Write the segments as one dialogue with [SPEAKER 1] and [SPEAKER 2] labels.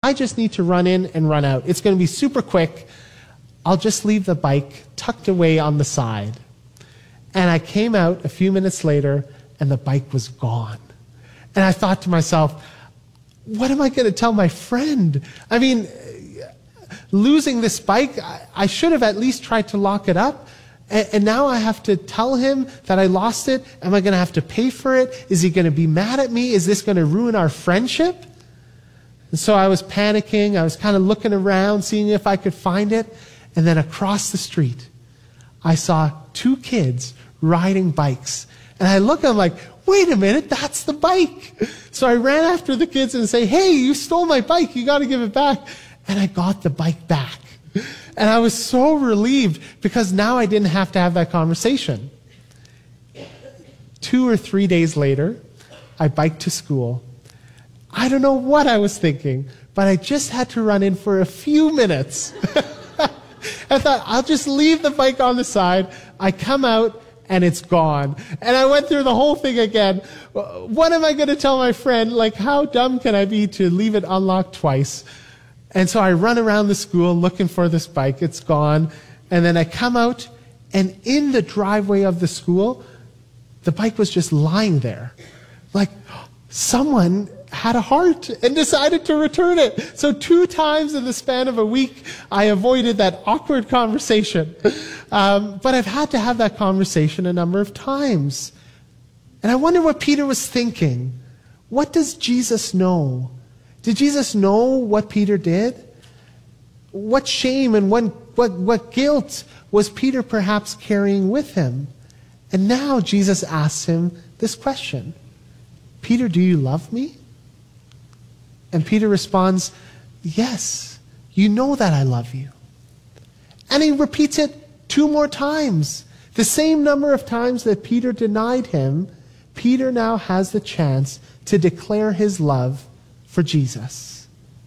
[SPEAKER 1] I just need to run in and run out. It's going to be super quick. I'll just leave the bike tucked away on the side. And I came out a few minutes later, and the bike was gone. And I thought to myself, what am I going to tell my friend? I mean, losing this bike, I should have at least tried to lock it up. And now I have to tell him that I lost it. Am I going to have to pay for it? Is he going to be mad at me? Is this going to ruin our friendship? And so I was panicking. I was kind of looking around, seeing if I could find it. And then across the street, I saw two kids riding bikes. And I look, I'm like, wait a minute, that's the bike. So I ran after the kids and say, hey, you stole my bike. You got to give it back. And I got the bike back. And I was so relieved because now I didn't have to have that conversation. 2 or 3 days later, I biked to school. I don't know what I was thinking, but I just had to run in for a few minutes. I thought, I'll just leave the bike on the side. I come out, and it's gone. And I went through the whole thing again. What am I going to tell my friend? Like, how dumb can I be to leave it unlocked twice? And so I run around the school looking for this bike. It's gone. And then I come out, and in the driveway of the school, the bike was just lying there. Like, someone had a heart and decided to return it. So 2 times in the span of a week, I avoided that awkward conversation. But I've had to have that conversation a number of times. And I wonder what Peter was thinking. What does Jesus know? Did Jesus know what Peter did? What shame and what guilt was Peter perhaps carrying with him? And now Jesus asks him this question. Peter, do you love me? And Peter responds, yes, you know that I love you. And he repeats it 2 more times. The same number of times that Peter denied him, Peter now has the chance to declare his love for Jesus.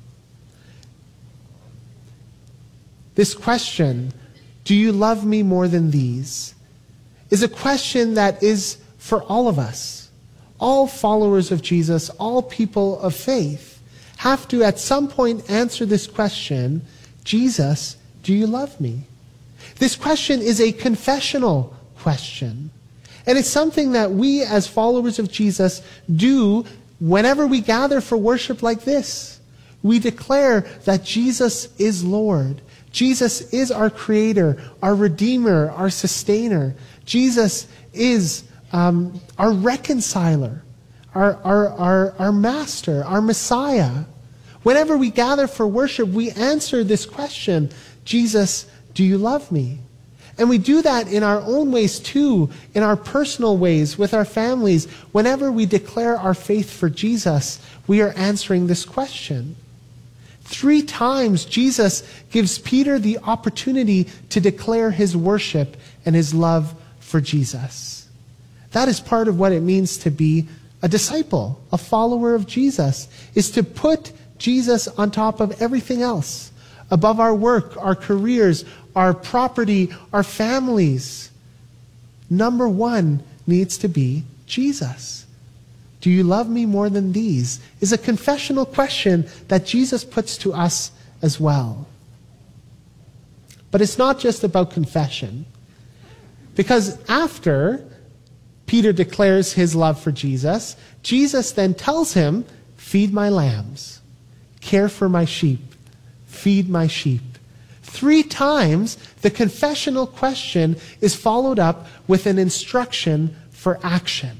[SPEAKER 1] This question, do you love me more than these, is a question that is for all of us. All followers of Jesus, all people of faith, have to at some point answer this question, Jesus, do you love me? This question is a confessional question. And it's something that we as followers of Jesus do whenever we gather for worship like this. We declare that Jesus is Lord. Jesus is our Creator, our Redeemer, our Sustainer. Jesus is our Reconciler, our Master, our Messiah. Whenever we gather for worship, we answer this question, Jesus, do you love me? And we do that in our own ways too, in our personal ways, with our families. Whenever we declare our faith for Jesus, we are answering this question. 3 times Jesus gives Peter the opportunity to declare his worship and his love for Jesus. That is part of what it means to be a disciple, a follower of Jesus, is to put Jesus on top of everything else, above our work, our careers, our property, our families. Number 1 needs to be Jesus. Do you love me more than these? Is a confessional question that Jesus puts to us as well. But it's not just about confession. Because after Peter declares his love for Jesus, Jesus then tells him, feed my lambs, care for my sheep, feed my sheep. 3 times, the confessional question is followed up with an instruction for action.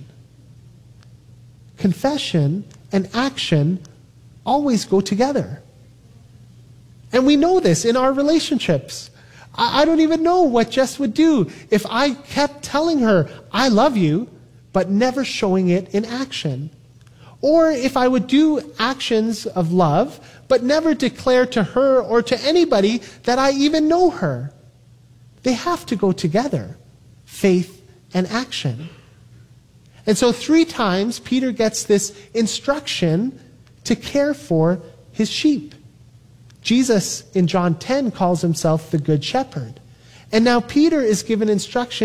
[SPEAKER 1] Confession and action always go together. And we know this in our relationships. I don't even know what Jess would do if I kept telling her, I love you, but never showing it in action. Or if I would do actions of love, but never declare to her or to anybody that I even know her. They have to go together, faith and action. And so 3 times Peter gets this instruction to care for his sheep. Jesus in John 10 calls himself the Good Shepherd. And now Peter is given instruction